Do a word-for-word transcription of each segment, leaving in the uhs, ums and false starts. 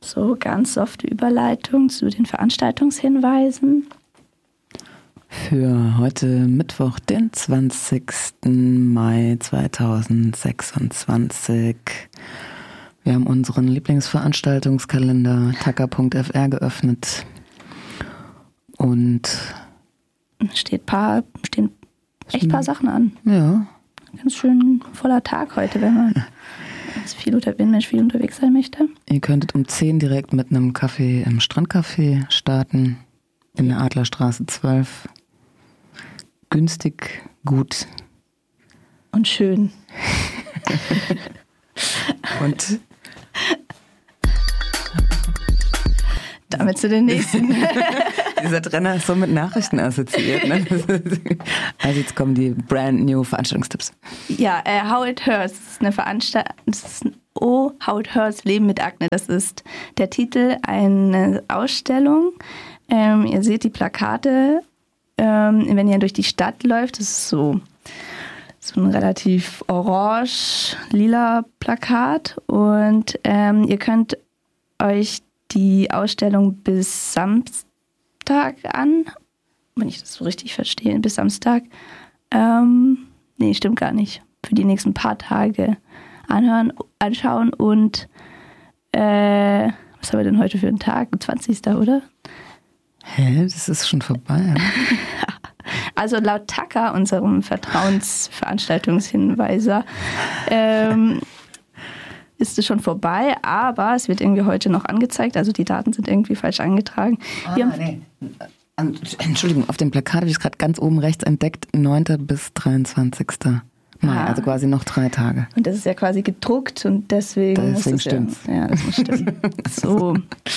So, ganz softe Überleitung zu den Veranstaltungshinweisen. Für heute Mittwoch, den zwanzigsten Mai zweitausendsechsundzwanzig. Wir haben unseren Lieblingsveranstaltungskalender tacker punkt f r geöffnet. Und steht paar, stehen echt ein paar Sachen an. Ja. Ganz schön voller Tag heute, wenn man viel, unter, wenn Mensch viel unterwegs sein möchte. Ihr könntet um zehn direkt mit einem Kaffee im Strandcafé starten, in der Adlerstraße zwölf. Günstig, gut. Und schön. Und damit zu den nächsten. Dieser Trenner ist so mit Nachrichten assoziiert. Ne? Also jetzt kommen die brand new Veranstaltungstipps. Ja, äh, How It Hurts. Das ist eine Veranstaltung. Das ist ein Oh, How It Hurts, Leben mit Akne. Das ist der Titel einer Ausstellung. Ähm, ihr seht die Plakate, ähm, wenn ihr durch die Stadt läuft. Das ist so, so ein relativ orange-lila Plakat. Und ähm, ihr könnt euch die Ausstellung bis Samstag an, wenn ich das so richtig verstehe, bis Samstag, ähm, nee, stimmt gar nicht, für die nächsten paar Tage anhören, anschauen und äh, was haben wir denn heute für einen Tag? zwanzigsten oder? Hä, das ist schon vorbei. Ne? Also laut Tacker, unserem Vertrauensveranstaltungshinweiser, ähm, ist es schon vorbei, aber es wird irgendwie heute noch angezeigt, also die Daten sind irgendwie falsch eingetragen. Ah, nee. Entschuldigung, auf dem Plakat habe ich es gerade ganz oben rechts entdeckt, neunten bis dreiundzwanzigsten Mai, ah. Also quasi noch drei Tage. Und das ist ja quasi gedruckt und deswegen, deswegen stimmt ja, ja, das muss stimmen. So.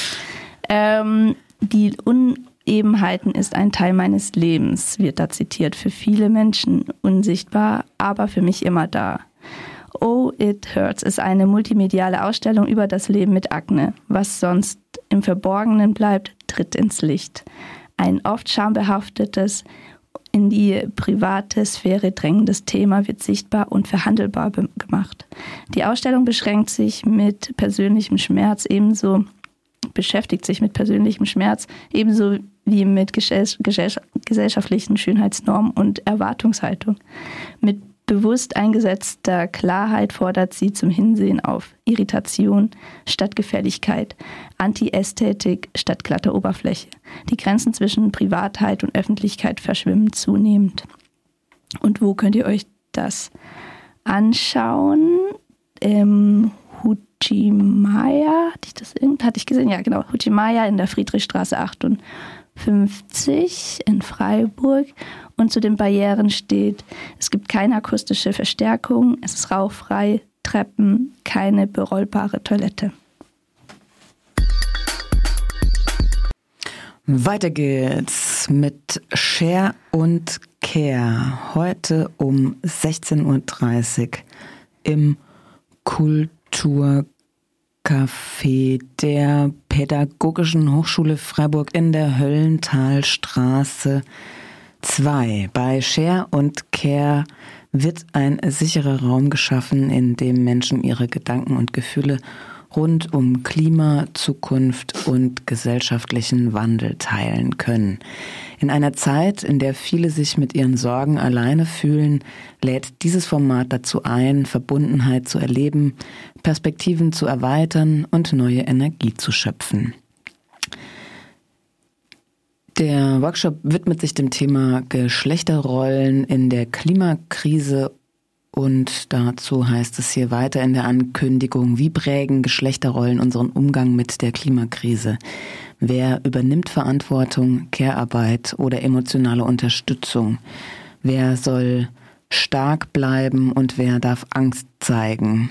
Ähm, die Unebenheiten ist ein Teil meines Lebens, wird da zitiert. Für viele Menschen unsichtbar, aber für mich immer da. Oh, It Hurts ist eine multimediale Ausstellung über das Leben mit Akne. Was sonst im Verborgenen bleibt, tritt ins Licht. Ein oft schambehaftetes, in die private Sphäre drängendes Thema wird sichtbar und verhandelbar be- gemacht. Die Ausstellung beschränkt sich mit persönlichem Schmerz ebenso, beschäftigt sich mit persönlichem Schmerz ebenso wie mit gesell- gesell- gesellschaftlichen Schönheitsnormen und Erwartungshaltung. Mit bewusst eingesetzter Klarheit fordert sie zum Hinsehen auf Irritation statt Gefälligkeit, Anti-Ästhetik statt glatter Oberfläche. Die Grenzen zwischen Privatheit und Öffentlichkeit verschwimmen zunehmend. Und wo könnt ihr euch das anschauen? Ähm, Hutschimaya, hatte ich das irgend, hatte ich gesehen? Ja, genau. Hutschimaya in der Friedrichstraße achtundfünfzig in Freiburg. Und zu den Barrieren steht, es gibt keine akustische Verstärkung, es ist rauchfrei, Treppen, keine berollbare Toilette. Weiter geht's mit Share und Care. Heute um sechzehn Uhr dreißig im Kulturcafé der Pädagogischen Hochschule Freiburg in der Höllentalstraße zwei. Bei Share und Care wird ein sicherer Raum geschaffen, in dem Menschen ihre Gedanken und Gefühle rund um Klima, Zukunft und gesellschaftlichen Wandel teilen können. In einer Zeit, in der viele sich mit ihren Sorgen alleine fühlen, lädt dieses Format dazu ein, Verbundenheit zu erleben, Perspektiven zu erweitern und neue Energie zu schöpfen. Der Workshop widmet sich dem Thema Geschlechterrollen in der Klimakrise und dazu heißt es hier weiter in der Ankündigung, wie prägen Geschlechterrollen unseren Umgang mit der Klimakrise? Wer übernimmt Verantwortung, Care-Arbeit oder emotionale Unterstützung? Wer soll stark bleiben und wer darf Angst zeigen?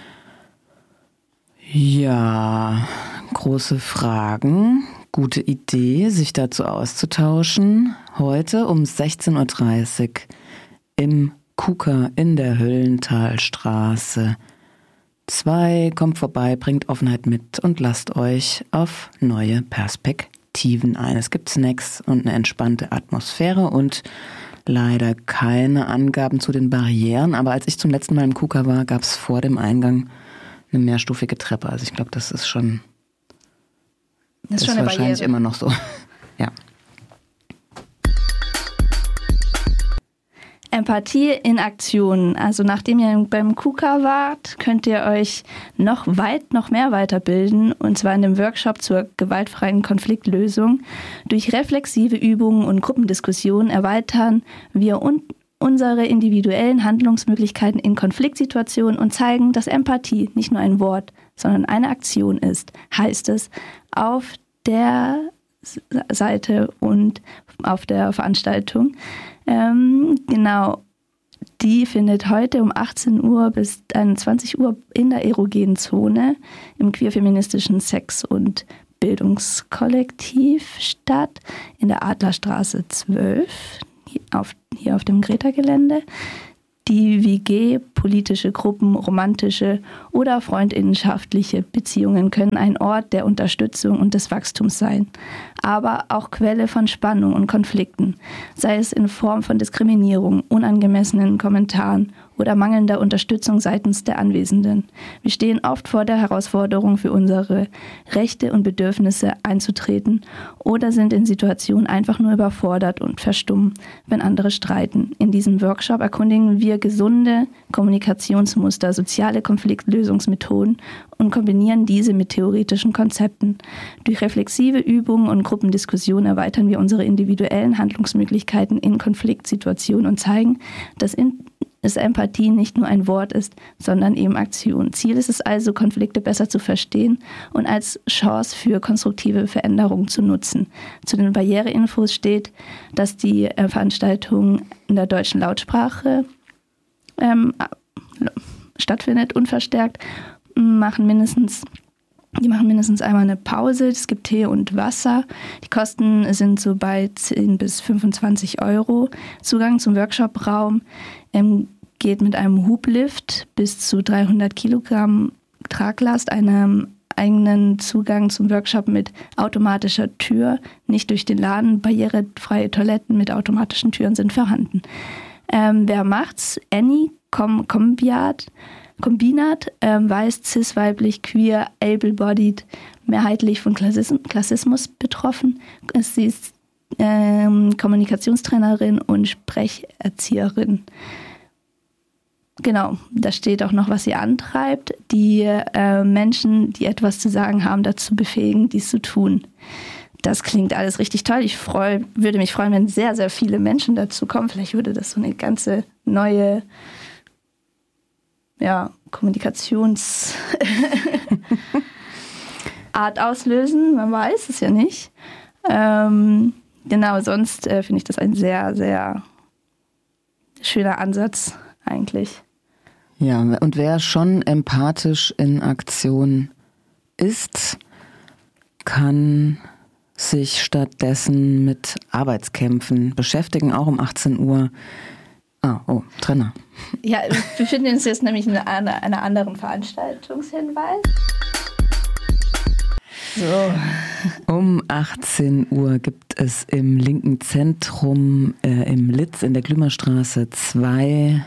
Ja, große Fragen. Gute Idee, sich dazu auszutauschen. Heute um sechzehn Uhr dreißig im KUKA in der Höllentalstraße zwei. Kommt vorbei, bringt Offenheit mit und lasst euch auf neue Perspektiven ein. Es gibt Snacks und eine entspannte Atmosphäre und leider keine Angaben zu den Barrieren. Aber als ich zum letzten Mal im KUKA war, gab es vor dem Eingang eine mehrstufige Treppe. Also ich glaube, das ist schon Das ist, ist schon eine wahrscheinlich Barriere. immer noch so. Ja. Empathie in Aktion. Also nachdem ihr beim KUKA wart, könnt ihr euch noch weit, noch mehr weiterbilden, und zwar in dem Workshop zur gewaltfreien Konfliktlösung. Durch reflexive Übungen und Gruppendiskussionen erweitern wir un- unsere individuellen Handlungsmöglichkeiten in Konfliktsituationen und zeigen, dass Empathie nicht nur ein Wort, sondern eine Aktion ist, heißt es auf der Seite und auf der Veranstaltung. Ähm, genau, die findet heute um achtzehn Uhr bis einundzwanzig Uhr in der erogenen Zone im queerfeministischen Sex- und Bildungskollektiv statt, in der Adlerstraße zwölf, hier auf, hier auf dem Greta-Gelände. Die W G, politische Gruppen, romantische oder freundinnenschaftliche Beziehungen können ein Ort der Unterstützung und des Wachstums sein, aber auch Quelle von Spannung und Konflikten, sei es in Form von Diskriminierung, unangemessenen Kommentaren oder mangelnder Unterstützung seitens der Anwesenden. Wir stehen oft vor der Herausforderung, für unsere Rechte und Bedürfnisse einzutreten oder sind in Situationen einfach nur überfordert und verstummen, wenn andere streiten. In diesem Workshop erkundigen wir gesunde Kommunikationsmuster, soziale Konfliktlösungsmethoden und kombinieren diese mit theoretischen Konzepten. Durch reflexive Übungen und Gruppendiskussionen erweitern wir unsere individuellen Handlungsmöglichkeiten in Konfliktsituationen und zeigen, dass in dass Empathie nicht nur ein Wort ist, sondern eben Aktion. Ziel ist es also, Konflikte besser zu verstehen und als Chance für konstruktive Veränderungen zu nutzen. Zu den Barriereinfos steht, dass die äh, Veranstaltung in der deutschen Lautsprache ähm, stattfindet, unverstärkt, machen mindestens Die machen mindestens einmal eine Pause, es gibt Tee und Wasser. Die Kosten sind so bei zehn bis fünfundzwanzig Euro. Zugang zum Workshopraum ähm, geht mit einem Hublift bis zu dreihundert Kilogramm Traglast, einem eigenen Zugang zum Workshop mit automatischer Tür, nicht durch den Laden. Barrierefreie Toiletten mit automatischen Türen sind vorhanden. Ähm, wer macht's? Annie Com- Kombiat. Kombinat, ähm, weiß, cis, weiblich, queer, able-bodied, mehrheitlich von Klassism- Klassismus betroffen. Sie ist ähm, Kommunikationstrainerin und Sprecherzieherin. Genau, da steht auch noch, was sie antreibt, die äh, Menschen, die etwas zu sagen haben, dazu befähigen, dies zu tun. Das klingt alles richtig toll. Ich freu, würde mich freuen, wenn sehr, sehr viele Menschen dazu kommen. Vielleicht würde das so eine ganze neue ja, Kommunikationsart auslösen. Man weiß es ja nicht. Ähm, genau, sonst äh, finde ich das ein sehr, sehr schöner Ansatz eigentlich. Ja, und wer schon empathisch in Aktion ist, kann sich stattdessen mit Arbeitskämpfen beschäftigen, auch um achtzehn Uhr. Ah, oh, Trenner. Ja, wir befinden uns jetzt nämlich in einer, einer anderen Veranstaltungshinweis. So. Um achtzehn Uhr gibt es im linken Zentrum äh, im Litz in der Glümerstraße zwei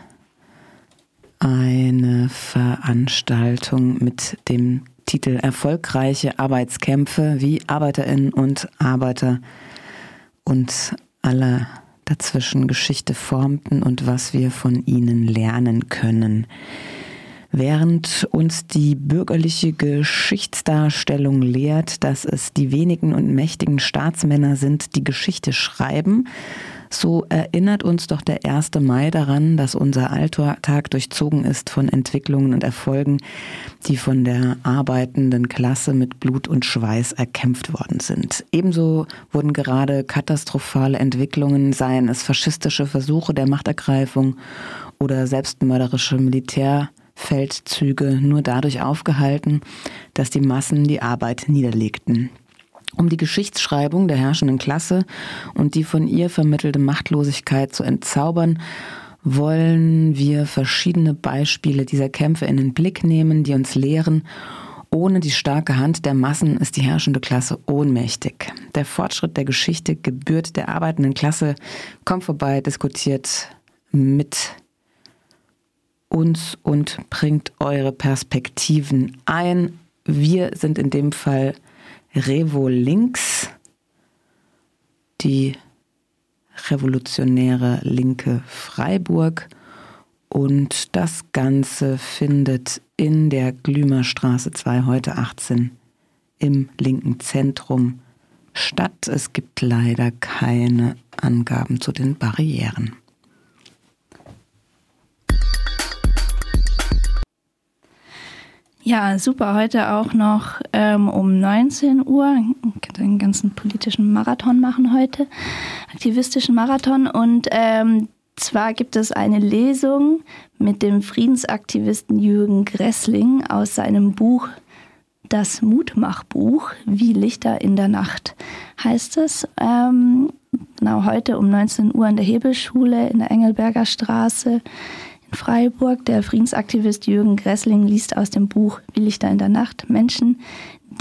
eine Veranstaltung mit dem Titel Erfolgreiche Arbeitskämpfe, wie ArbeiterInnen und Arbeiter und alle dazwischen Geschichte formten und was wir von ihnen lernen können. Während uns die bürgerliche Geschichtsdarstellung lehrt, dass es die wenigen und mächtigen Staatsmänner sind, die Geschichte schreiben, so erinnert uns doch der erste Mai daran, dass unser Alltag durchzogen ist von Entwicklungen und Erfolgen, die von der arbeitenden Klasse mit Blut und Schweiß erkämpft worden sind. Ebenso wurden gerade katastrophale Entwicklungen, seien es faschistische Versuche der Machtergreifung oder selbstmörderische Militärfeldzüge, nur dadurch aufgehalten, dass die Massen die Arbeit niederlegten. Um die Geschichtsschreibung der herrschenden Klasse und die von ihr vermittelte Machtlosigkeit zu entzaubern, wollen wir verschiedene Beispiele dieser Kämpfe in den Blick nehmen, die uns lehren, ohne die starke Hand der Massen ist die herrschende Klasse ohnmächtig. Der Fortschritt der Geschichte gebührt der arbeitenden Klasse. Kommt vorbei, diskutiert mit uns und bringt eure Perspektiven ein. Wir sind in dem Fall Revolinks, die Revolutionäre Linke Freiburg. Und das Ganze findet in der Glümerstraße zwei, heute achtzehn, im linken Zentrum statt. Es gibt leider keine Angaben zu den Barrieren. Ja, super. Heute auch noch ähm, um neunzehn Uhr. Ich kann einen ganzen politischen Marathon machen heute, aktivistischen Marathon. Und ähm, zwar gibt es eine Lesung mit dem Friedensaktivisten Jürgen Gressling aus seinem Buch Das Mutmachbuch, wie Lichter in der Nacht, heißt es. Ähm, genau heute um neunzehn Uhr in der Hebelschule in der Engelberger Straße in Freiburg. Der Friedensaktivist Jürgen Gressling liest aus dem Buch Wie Lichter in der Nacht Menschen,